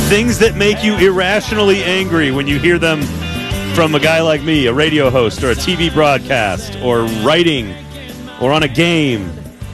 Things that make you irrationally angry when you hear them from a guy like me, a radio host or a TV broadcast or writing or on a game.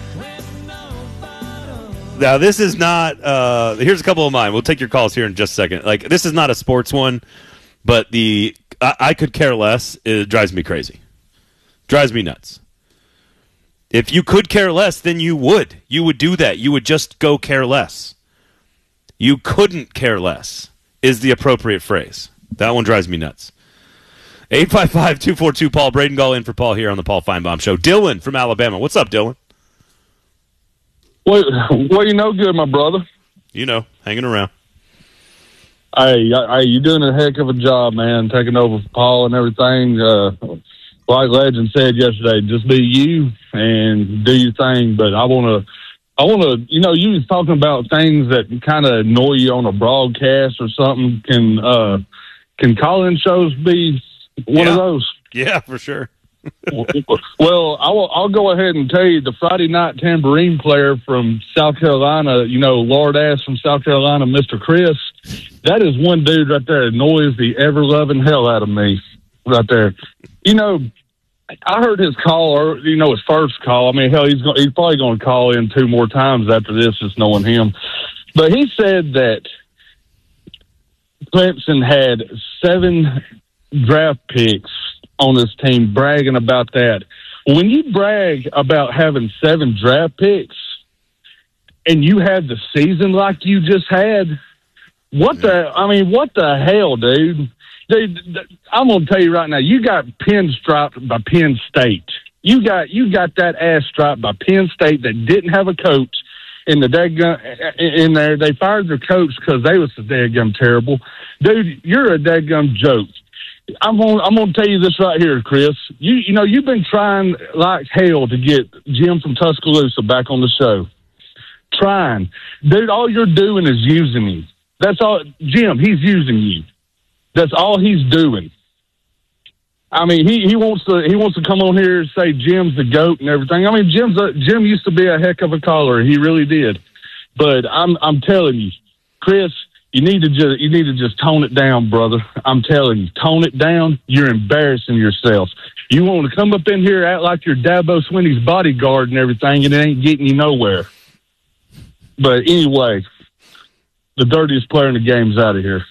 Now, this is not here's a couple of mine. We'll take your calls here in just a second. Like, this is not a sports one, but I could care less. It drives me crazy. Drives me nuts. If you could care less, then you would. You would do that. You would just go care less. You couldn't care less is the appropriate phrase. That one drives me nuts. 855-242-PAUL. Braden Gall in for Paul here on the Paul Feinbaum Show. Dylan from Alabama. What's up, Dylan? Well, you know good, my brother. You know, hanging around. Hey, you're doing a heck of a job, man, taking over for Paul and everything. Like Legend said yesterday, just be you and do your thing. But I want to, you know, you was talking about things that kind of annoy you on a broadcast or something. Can call-in shows be one of those? Yeah, for sure. Well, I'll go ahead and tell you the Friday night tambourine player from South Carolina, you know, Lord Ass from South Carolina, Mr. Chris. That is one dude right there that annoys the ever-loving hell out of me right there. You know, I heard his call, or, you know, his first call. I mean, hell, he's probably going to call in 2 more times after this, just knowing him. But he said that Clemson had 7 draft picks on his team, bragging about that. When you brag about having 7 draft picks and you had the season like you just had, what the hell, dude? Dude, I'm going to tell you right now, you got pinstriped by Penn State. You got that ass striped by Penn State that didn't have a coach in there. They fired their coach because they was so dadgum terrible. Dude, you're a dadgum joke. I'm gonna tell you this right here, Chris. You know you've been trying like hell to get Jim from Tuscaloosa back on the show. Trying, dude. All you're doing is using him. That's all, Jim. He's using you. That's all he's doing. I mean, he wants to come on here and say Jim's the GOAT and everything. I mean, Jim used to be a heck of a caller. He really did. But I'm telling you, Chris. You need to just tone it down, brother. I'm telling you, tone it down. You're embarrassing yourself. You want to come up in here, act like you're Dabo Swinney's bodyguard and everything, and it ain't getting you nowhere. But anyway, the dirtiest player in the game's out of here.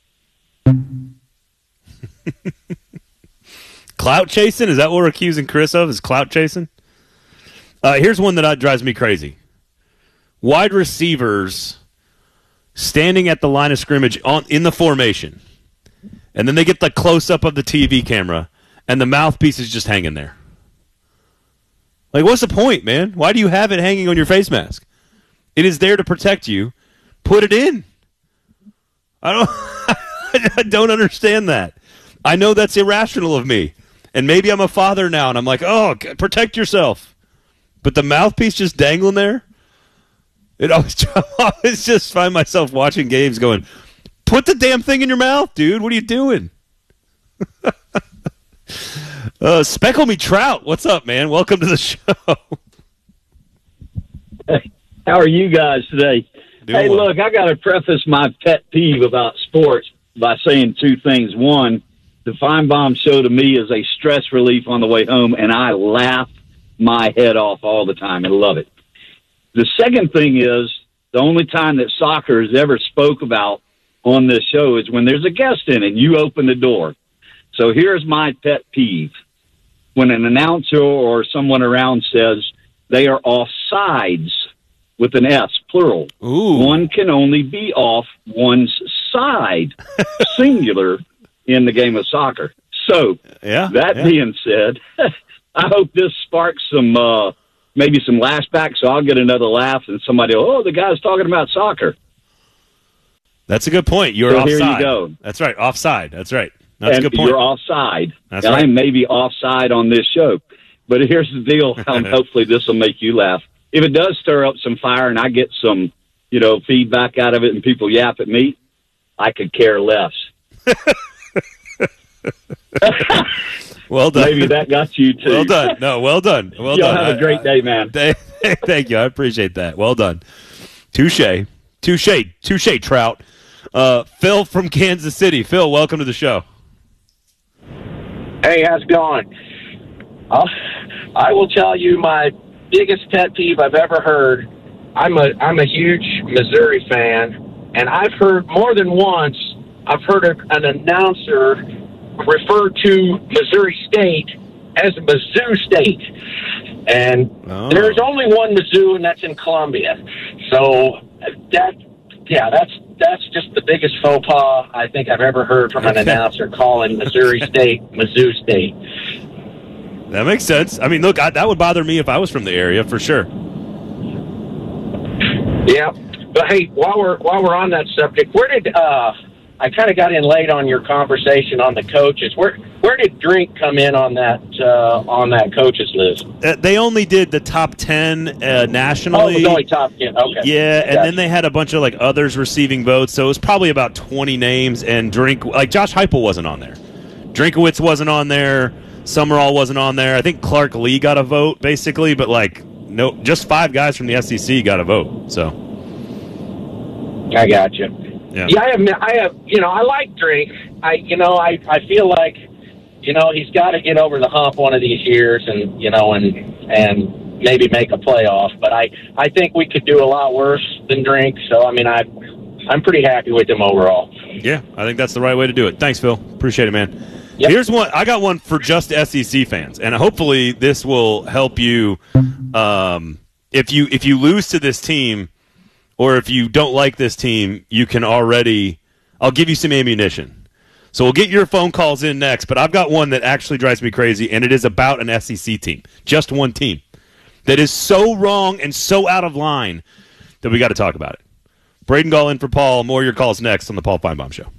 Clout chasing? Is that what we're accusing Chris of? Is clout chasing? Here's one that drives me crazy. Wide receivers standing at the line of scrimmage in the formation, and then they get the close-up of the TV camera, and the mouthpiece is just hanging there. Like, what's the point, man? Why do you have it hanging on your face mask? It is there to protect you. Put it in. I don't understand that. I know that's irrational of me, and maybe I'm a father now, and I'm like, oh, protect yourself. But the mouthpiece just dangling there? I always just find myself watching games going, put the damn thing in your mouth, dude. What are you doing? Speckle Me Trout, what's up, man? Welcome to the show. Hey, how are you guys today? Hey, look, I got to preface my pet peeve about sports by saying 2 things. One, the Feinbaum Show to me is a stress relief on the way home, and I laugh my head off all the time. I love it. The second thing is the only time that soccer is ever spoke about on this show is when there's a guest in and you open the door. So here's my pet peeve. When an announcer or someone around says they are off sides with an S, plural, one can only be off one's side, singular, in the game of soccer. So that being said, I hope this sparks some maybe some lashback, so I'll get another laugh, and somebody will, the guy's talking about soccer. That's a good point. You're offside. Here you go. That's right, offside. That's right. That's a good point. You're offside. That's right. I may be offside on this show. But here's the deal. Hopefully this will make you laugh. If it does stir up some fire and I get some, feedback out of it and people yap at me, I could care less. Well done. Maybe that got you too. Well done. No, well done. Well Y'all done. Have a great day, man. Thank you. I appreciate that. Well done. Touche, Trout. Phil from Kansas City. Phil, welcome to the show. Hey, how's it going? I will tell you my biggest pet peeve I've ever heard. I'm a huge Missouri fan, and I've heard more than once. I've heard an announcer refer to Missouri State as Mizzou State, and there's only one Mizzou, and that's in Columbia. So that's just the biggest faux pas I think I've ever heard from an announcer calling Missouri State Mizzou State. That makes sense. I mean, look, that would bother me if I was from the area, for sure. Yeah, but hey, while we're on that subject, where did I kind of got in late on your conversation on the coaches? Where did Drink come in on that coaches list? They only did the top 10 nationally. Oh, it was only top 10. Okay. Yeah, and then they had a bunch of like others receiving votes, so it was probably about 20 names. And like Josh Heupel wasn't on there, Drinkowitz wasn't on there, Summerall wasn't on there. I think Clark Lee got a vote basically, but like no, just 5 guys from the SEC got a vote. So I got you. Yeah, I have. I like Drink. I feel like, he's got to get over the hump one of these years, and maybe make a playoff. But I think we could do a lot worse than Drink. So I mean, I'm pretty happy with him overall. Yeah, I think that's the right way to do it. Thanks, Phil. Appreciate it, man. Yep. Here's one. I got one for just SEC fans, and hopefully this will help you. If you lose to this team, or if you don't like this team, you can already – I'll give you some ammunition. So we'll get your phone calls in next, but I've got one that actually drives me crazy, and it is about an SEC team, just one team, that is so wrong and so out of line that we got to talk about it. Braden Gall in for Paul. More of your calls next on the Paul Feinbaum Show.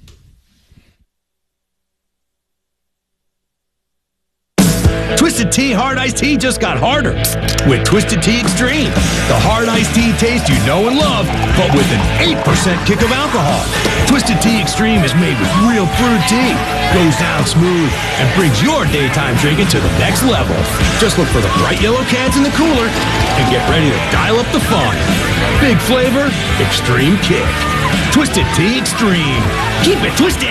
Twisted Tea Hard Iced Tea just got harder with Twisted Tea Extreme. The hard iced tea taste you know and love, but with an 8% kick of alcohol. Twisted Tea Extreme is made with real brewed tea, goes down smooth, and brings your daytime drinking to the next level. Just look for the bright yellow cans in the cooler and get ready to dial up the fun. Big flavor, extreme kick. Twisted Tea Extreme. Keep it twisted.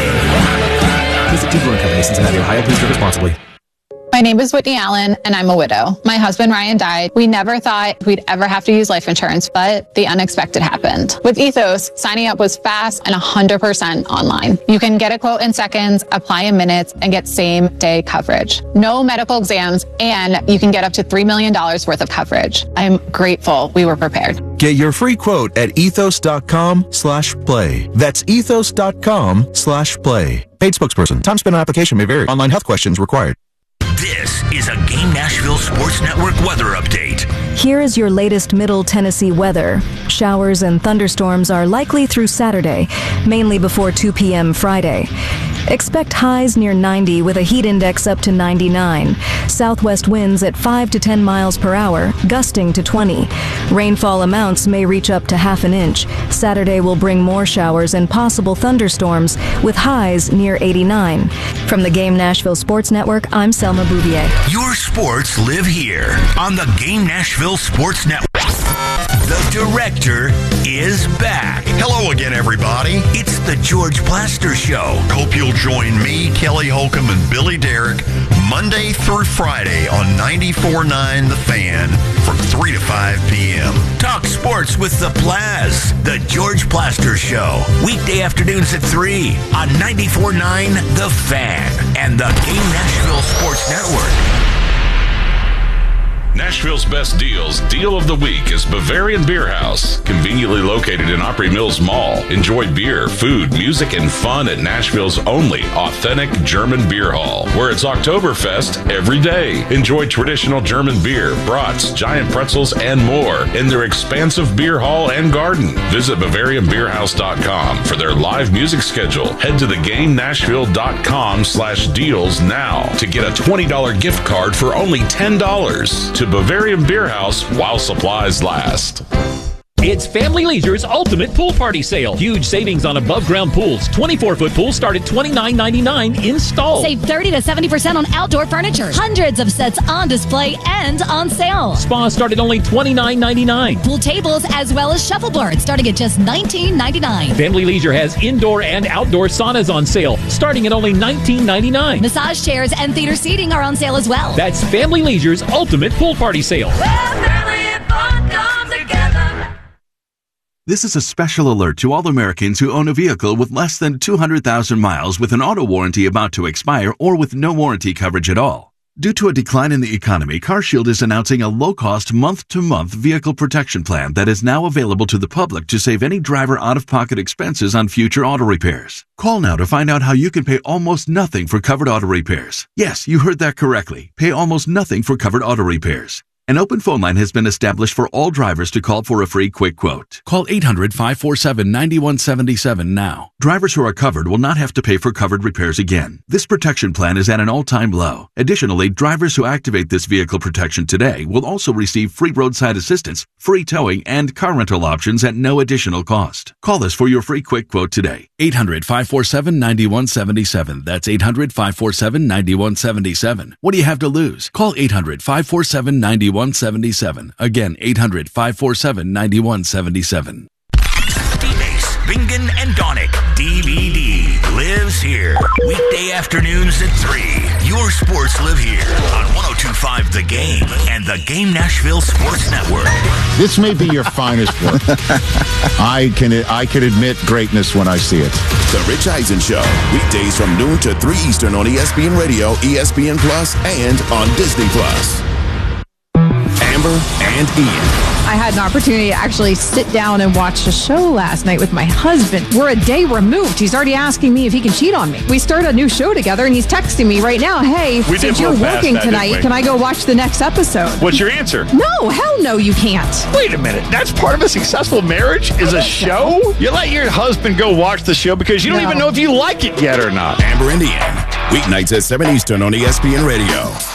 Twisted Tea Brewing Company, Cincinnati, Ohio. Please drink responsibly. My name is Whitney Allen, and I'm a widow. My husband, Ryan, died. We never thought we'd ever have to use life insurance, but the unexpected happened. With Ethos, signing up was fast and 100% online. You can get a quote in seconds, apply in minutes, and get same-day coverage. No medical exams, and you can get up to $3 million worth of coverage. I'm grateful we were prepared. Get your free quote at ethos.com/play. That's ethos.com/play. Paid spokesperson. Time spent on application may vary. Online health questions required. This is a Game Nashville Sports Network weather update. Here is your latest Middle Tennessee weather. Showers and thunderstorms are likely through Saturday, mainly before 2 p.m. Friday. Expect highs near 90 with a heat index up to 99. Southwest winds at 5 to 10 miles per hour, gusting to 20. Rainfall amounts may reach up to half an inch. Saturday will bring more showers and possible thunderstorms with highs near 89. From the Game Nashville Sports Network, I'm Selma Bouvier. Your sports live here on the Game Nashville Sports Network. The director is back. Hello again, everybody. It's the George Plaster Show. Hope you'll join me, Kelly Holcomb, and Billy Derrick Monday through Friday on 94.9 The Fan from 3 to 5 p.m. Talk sports with the Plaz. The George Plaster Show. Weekday afternoons at 3 on 94.9 The Fan and the Game Nashville Sports Network. Nashville's best deals. Deal of the week is Bavarian Beer House, conveniently located in Opry Mills Mall. Enjoy beer, food, music, and fun at Nashville's only authentic German beer hall, where it's Oktoberfest every day. Enjoy traditional German beer, brats, giant pretzels, and more in their expansive beer hall and garden. Visit BavarianBeerHouse.com for their live music schedule. Head to theGameNashville.com/deals now to get a $20 gift card for only $10 to Bavarian Beer House while supplies last. It's Family Leisure's ultimate pool party sale. Huge savings on above-ground pools. 24-foot pools start at $29.99 installed. Save 30 to 70% on outdoor furniture. Hundreds of sets on display and on sale. Spas start at only $29.99. Pool tables as well as shuffleboards starting at just $19.99. Family Leisure has indoor and outdoor saunas on sale starting at only $19.99. Massage chairs and theater seating are on sale as well. That's Family Leisure's ultimate pool party sale. This is a special alert to all Americans who own a vehicle with less than 200,000 miles with an auto warranty about to expire or with no warranty coverage at all. Due to a decline in the economy, CarShield is announcing a low-cost month-to-month vehicle protection plan that is now available to the public to save any driver out-of-pocket expenses on future auto repairs. Call now to find out how you can pay almost nothing for covered auto repairs. Yes, you heard that correctly. Pay almost nothing for covered auto repairs. An open phone line has been established for all drivers to call for a free quick quote. Call 800-547-9177 now. Drivers who are covered will not have to pay for covered repairs again. This protection plan is at an all-time low. Additionally, drivers who activate this vehicle protection today will also receive free roadside assistance, free towing, and car rental options at no additional cost. Call us for your free quick quote today. 800-547-9177. That's 800-547-9177. What do you have to lose? Call 800-547-9177. Again, 800-547-9177. D-Base, Bingen, and Donick. DVD lives here. Weekday afternoons at 3. Your sports live here on 102.5 The Game and the Game Nashville Sports Network. This may be your finest work. I can admit greatness when I see it. The Rich Eisen Show. Weekdays from noon to 3 Eastern on ESPN Radio, ESPN Plus, and on Disney Plus. Amber and Ian. I had an opportunity to actually sit down and watch a show last night with my husband. We're a day removed. He's already asking me if he can cheat on me. We started a new show together, and he's texting me right now, hey, since you're working tonight, can I go watch the next episode? What's your answer? No, hell no, you can't. Wait a minute. That's part of a successful marriage is a show? You let your husband go watch the show because you don't even know if you like it yet or not. Amber and Ian. Weeknights at 7 Eastern on ESPN Radio.